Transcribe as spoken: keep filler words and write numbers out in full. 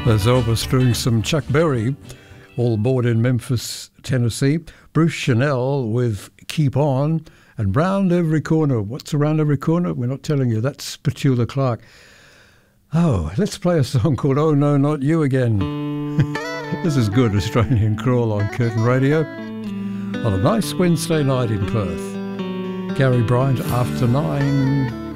There's Elvis doing some Chuck Berry, all born in Memphis, Tennessee. Bruce Chanel with Keep On, and Round Every Corner. What's around every corner? We're not telling you. That's Petula Clark. Oh, let's play a song called Oh No, Not You Again. This is good Australian Crawl on Curtin Radio on a nice Wednesday night in Perth. Gary Bryant, After Nine.